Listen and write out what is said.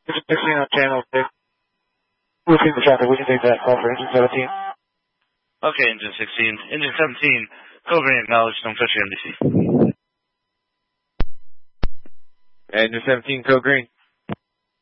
16 on channel 6. We'll see the traffic. We can take that call for engine 17. Okay, engine 16. Engine 17, code green acknowledged. Don't touch your NBC. Engine 17, code green.